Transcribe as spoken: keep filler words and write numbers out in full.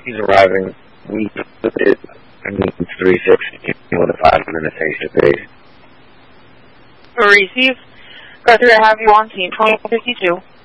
he's arriving. We did, I mean, three sixty with a five minute face-to-face. Receive. Go through to have you on team twenty fifty-two.